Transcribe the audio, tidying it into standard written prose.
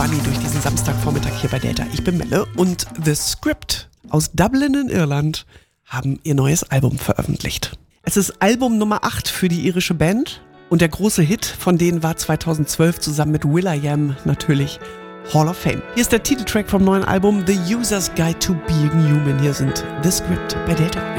Money durch diesen Samstagvormittag hier bei Delta. Ich bin Melle und The Script aus Dublin in Irland haben ihr neues Album veröffentlicht. Es ist Album Nummer 8 für die irische Band und der große Hit von denen war 2012 zusammen mit will.i.am natürlich Hall of Fame. Hier ist der Titeltrack vom neuen Album The User's Guide to Being Human. Hier sind The Script bei Delta.